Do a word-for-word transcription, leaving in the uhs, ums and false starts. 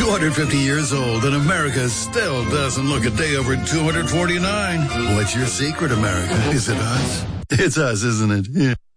two hundred fifty years old, and America still doesn't look a day over two hundred forty-nine. What's your secret, America? Is it us? It's us, isn't it? Yeah.